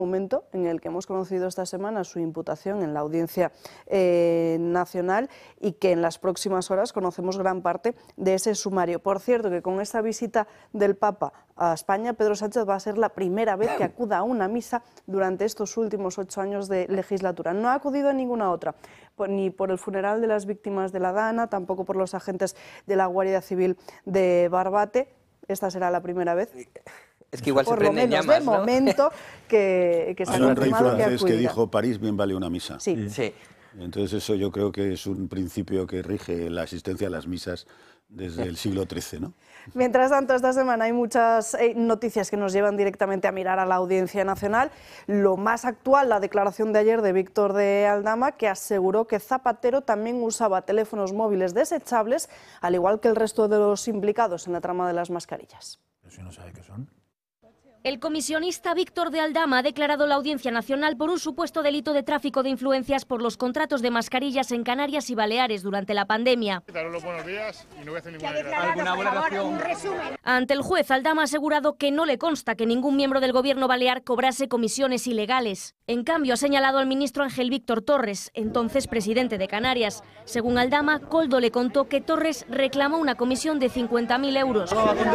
Momento en el que hemos conocido esta semana su imputación en la Audiencia Nacional y que en las próximas horas conocemos gran parte de ese sumario. Por cierto, que con esta visita del Papa a España, Pedro Sánchez va a ser la primera vez que acuda a una misa durante estos últimos 8 años de legislatura. No ha acudido a ninguna otra, ni por el funeral de las víctimas de la Dana, tampoco por los agentes de la Guardia Civil de Barbate. Esta será la primera vez. Es que igual por se prenden lo menos llamas, de ¿no? momento que se ha Hay un rey confirmado que francés que acudirá. dijo: París bien vale una misa. Sí. Sí. Entonces eso yo creo que es un principio que rige la asistencia a las misas desde el siglo XIII, ¿no? Mientras tanto, esta semana hay muchas noticias que nos llevan directamente a mirar a la Audiencia Nacional. Lo más actual, la declaración de ayer de Víctor de Aldama, que aseguró que Zapatero también usaba teléfonos móviles desechables, al igual que el resto de los implicados en la trama de las mascarillas. Pero si no sabe qué son. El comisionista Víctor de Aldama ha declarado la Audiencia Nacional por un supuesto delito de tráfico de influencias por los contratos de mascarillas en Canarias y Baleares durante la pandemia. Daros los buenos días y no voy a hacer ninguna declaración. Ante el juez, Aldama ha asegurado que no le consta que ningún miembro del gobierno balear cobrase comisiones ilegales. En cambio, ha señalado al ministro Ángel Víctor Torres, entonces presidente de Canarias. Según Aldama, Koldo le contó que Torres reclamó una comisión de 50.000 euros.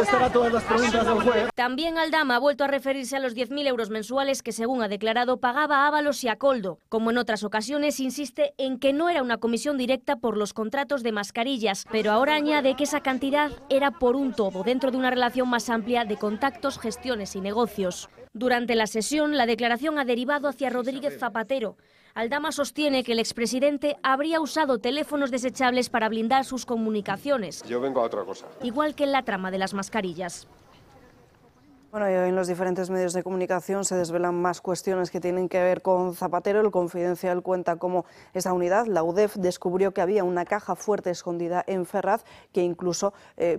También Aldama ha vuelto a referirse a los 10.000 euros mensuales que, según ha declarado, pagaba a Ábalos y a Koldo. Como en otras ocasiones, insiste en que no era una comisión directa por los contratos de mascarillas, pero ahora añade que esa cantidad era por un todo, dentro de una relación más amplia de contactos, gestiones y negocios. Durante la sesión, la declaración ha derivado hacia Rodríguez Zapatero. Aldama sostiene que el expresidente habría usado teléfonos desechables para blindar sus comunicaciones. Yo vengo a otra cosa. Igual que en la trama de las mascarillas. Bueno, y hoy en los diferentes medios de comunicación se desvelan más cuestiones que tienen que ver con Zapatero. El Confidencial cuenta cómo esa unidad, la UDEF, descubrió que había una caja fuerte escondida en Ferraz, que incluso,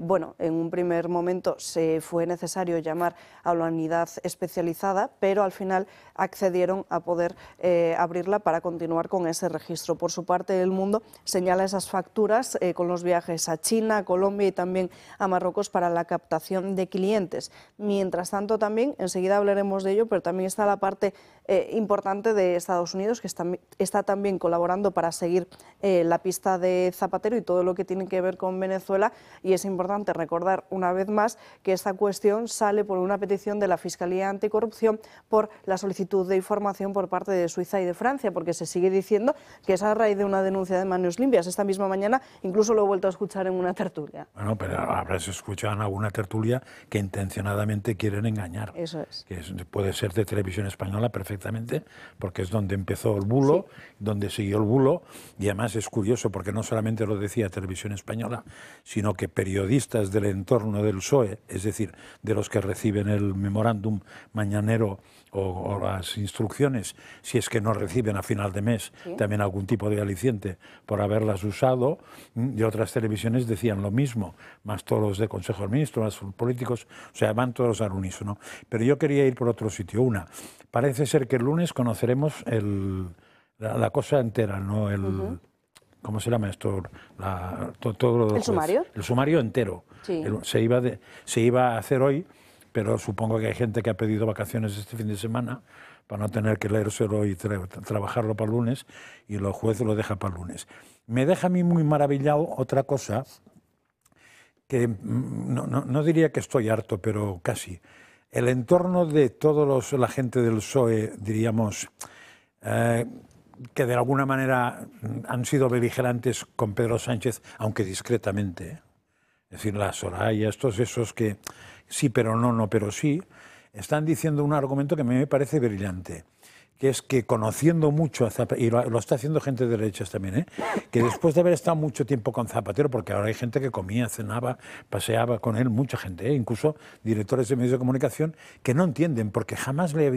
en un primer momento se fue necesario llamar a la unidad especializada, pero al final accedieron a poder abrirla para continuar con ese registro. Por su parte, El Mundo señala esas facturas con los viajes a China, a Colombia y también a Marruecos para la captación de clientes. Mientras tanto, también, enseguida hablaremos de ello, pero también está la parte importante de Estados Unidos, que está también colaborando para seguir la pista de Zapatero y todo lo que tiene que ver con Venezuela. Y es importante recordar una vez más que esta cuestión sale por una petición de la Fiscalía Anticorrupción por la solicitud de información por parte de Suiza y de Francia, porque se sigue diciendo que es a raíz de una denuncia de manos limpias. Esta misma mañana incluso lo he vuelto a escuchar en una tertulia. Bueno, pero habrás escuchado en alguna tertulia que intencionadamente quieren engañar. Eso es. Que puede ser de Televisión Española perfectamente, porque es donde empezó el bulo, sí, donde siguió el bulo, y además es curioso porque no solamente lo decía Televisión Española, sino que periodistas del entorno del PSOE, es decir, de los que reciben el memorándum mañanero o las instrucciones, si es que no reciben a final de mes, sí, también algún tipo de aliciente por haberlas usado, y otras televisiones decían lo mismo, más todos los de Consejo de Ministros, más políticos, o sea, van todos al unísono. Pero yo quería ir por otro sitio. Parece ser que el lunes conoceremos la cosa entera, ¿no? ¿Cómo se llama esto? Todo ¿El sumario? El sumario entero. Sí. Se iba a hacer hoy, pero supongo que hay gente que ha pedido vacaciones este fin de semana para no tener que leérselo y trabajarlo para el lunes, y el juez lo deja para el lunes. Me deja a mí muy maravillado otra cosa, que no diría que estoy harto, pero casi. El entorno de la gente del PSOE, diríamos, que de alguna manera han sido beligerantes con Pedro Sánchez, aunque discretamente, es decir, la Soraya, esos que sí, pero no, pero sí, están diciendo un argumento que a mí me parece brillante, que es que conociendo mucho a Zapatero, y lo está haciendo gente de derechas también, que después de haber estado mucho tiempo con Zapatero, porque ahora hay gente que comía, cenaba, paseaba con él, mucha gente, incluso directores de medios de comunicación, que no entienden, porque jamás le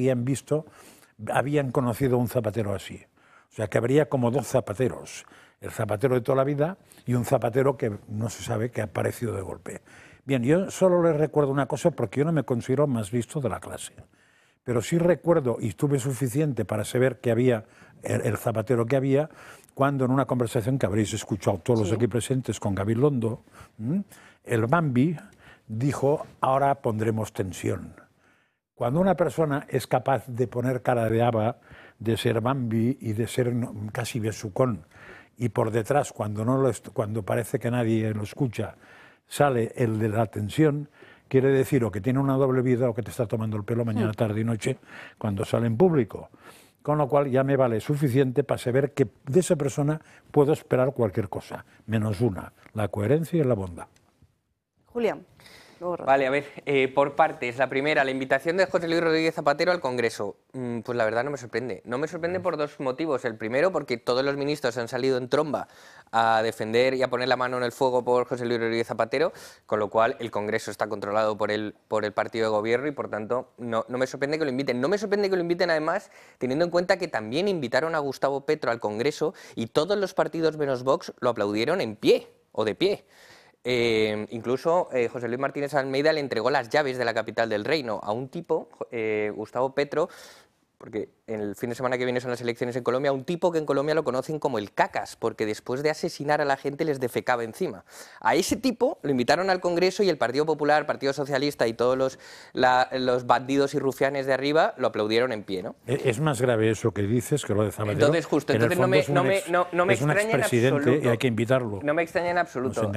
habían conocido a un Zapatero así. O sea, que habría como dos Zapateros, el Zapatero de toda la vida y un Zapatero que no se sabe, que ha aparecido de golpe. Bien, yo solo les recuerdo una cosa, porque yo no me considero más listo de la clase. Pero sí recuerdo, y tuve suficiente para saber que había el Zapatero que había, cuando en una conversación que habréis escuchado todos los aquí presentes con Gabilondo, el Bambi dijo: ahora pondremos tensión. Cuando una persona es capaz de poner cara de haba, de ser Bambi y de ser casi besucón, y por detrás, cuando parece que nadie lo escucha, sale el de la tensión, quiere decir o que tiene una doble vida o que te está tomando el pelo mañana, tarde y noche cuando sale en público. Con lo cual ya me vale suficiente para saber que de esa persona puedo esperar cualquier cosa, menos una, la coherencia y la bondad. Julián. Vale, a ver, por partes. La primera, la invitación de José Luis Rodríguez Zapatero al Congreso. Pues la verdad no me sorprende. No me sorprende por dos motivos. El primero, porque todos los ministros han salido en tromba a defender y a poner la mano en el fuego por José Luis Rodríguez Zapatero, con lo cual el Congreso está controlado por el partido de gobierno y por tanto no me sorprende que lo inviten. No me sorprende que lo inviten además teniendo en cuenta que también invitaron a Gustavo Petro al Congreso y todos los partidos menos Vox lo aplaudieron en pie o de pie. Incluso José Luis Martínez Almeida le entregó las llaves de la capital del reino a un tipo, Gustavo Petro, porque el fin de semana que viene son las elecciones en Colombia, un tipo que en Colombia lo conocen como el cacas, porque después de asesinar a la gente les defecaba encima. A ese tipo lo invitaron al Congreso y el Partido Popular, Partido Socialista y todos los bandidos y rufianes de arriba lo aplaudieron en pie, ¿no? Es más grave eso que dices que lo de Zapatero. Entonces, justo, entonces no me extraña en absoluto. Y hay que invitarlo. No me extraña en absoluto.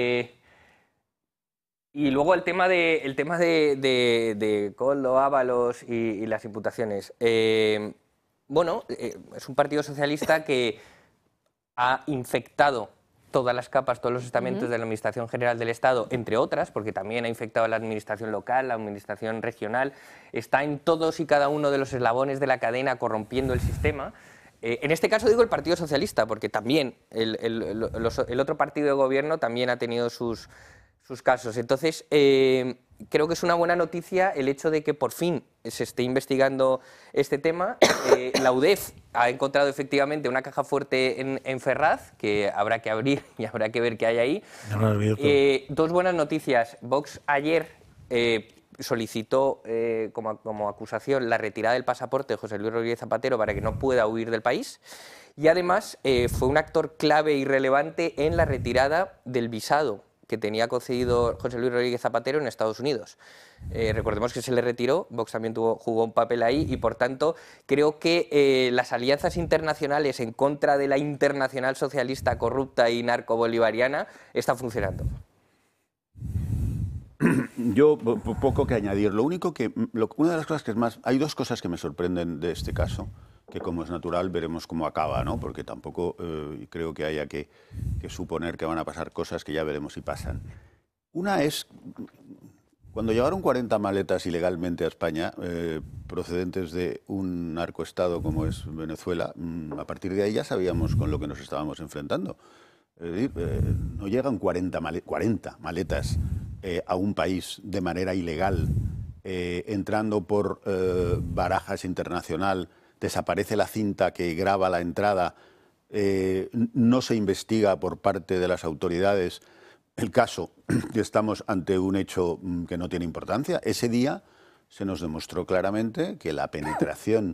Y luego el tema de Koldo, Ábalos y las imputaciones. Bueno, es un partido socialista que ha infectado todas las capas, todos los estamentos de la Administración General del Estado, entre otras, porque también ha infectado la Administración local, la Administración regional, está en todos y cada uno de los eslabones de la cadena corrompiendo el sistema. En este caso digo el Partido Socialista, porque también el otro partido de gobierno también ha tenido sus casos. Entonces, creo que es una buena noticia el hecho de que por fin se esté investigando este tema. La UDEF ha encontrado efectivamente una caja fuerte en Ferraz, que habrá que abrir y habrá que ver qué hay ahí. Dos buenas noticias. Vox ayer solicitó como acusación la retirada del pasaporte de José Luis Rodríguez Zapatero para que no pueda huir del país. Y además fue un actor clave y relevante en la retirada del visado que tenía concedido José Luis Rodríguez Zapatero en Estados Unidos. Recordemos que se le retiró, Vox también jugó un papel ahí y por tanto creo que las alianzas internacionales en contra de la internacional socialista corrupta y narcobolivariana están funcionando. Yo poco que añadir. Lo único que una de las cosas que es más, hay dos cosas que me sorprenden de este caso, que como es natural veremos cómo acaba, ¿no? Porque tampoco creo que haya que suponer que van a pasar cosas que ya veremos si pasan. Una es, cuando llevaron 40 maletas ilegalmente a España, procedentes de un narcoestado como es Venezuela, a partir de ahí ya sabíamos con lo que nos estábamos enfrentando. Es decir, no llegan 40 maletas a un país de manera ilegal, entrando por Barajas Internacional, desaparece la cinta que graba la entrada, no se investiga por parte de las autoridades el caso, que estamos ante un hecho que no tiene importancia. Ese día se nos demostró claramente que la penetración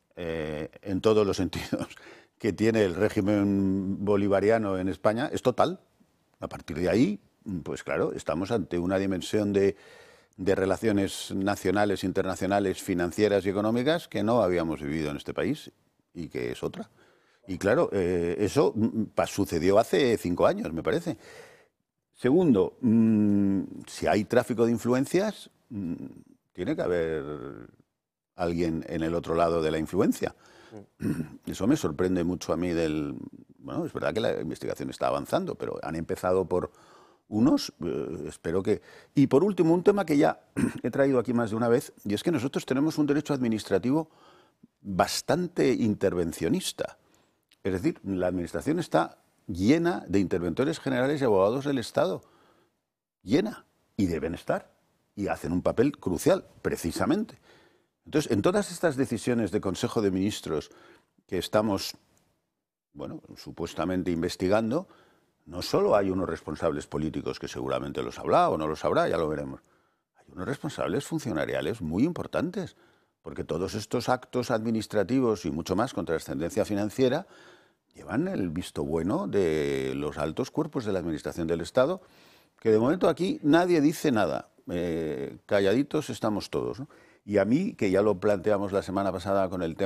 en todos los sentidos que tiene el régimen bolivariano en España es total. A partir de ahí, pues claro, estamos ante una dimensión de relaciones nacionales, internacionales, financieras y económicas que no habíamos vivido en este país y que es otra. Y claro, eso sucedió hace 5 años, me parece. Segundo, si hay tráfico de influencias, tiene que haber alguien en el otro lado de la influencia. Eso me sorprende mucho a mí bueno, es verdad que la investigación está avanzando, pero han empezado por unos, espero que... Y por último, un tema que ya he traído aquí más de una vez, y es que nosotros tenemos un derecho administrativo bastante intervencionista. Es decir, la administración está llena de interventores generales y abogados del Estado. Llena. Y deben estar. Y hacen un papel crucial, precisamente. Entonces, en todas estas decisiones de Consejo de Ministros que estamos, bueno, supuestamente investigando, no solo hay unos responsables políticos que seguramente los habrá o no los habrá, ya lo veremos. Hay unos responsables funcionariales muy importantes, porque todos estos actos administrativos y mucho más con trascendencia financiera llevan el visto bueno de los altos cuerpos de la Administración del Estado, que de momento aquí nadie dice nada, calladitos estamos todos, ¿no? Y a mí, que ya lo planteamos la semana pasada con el tema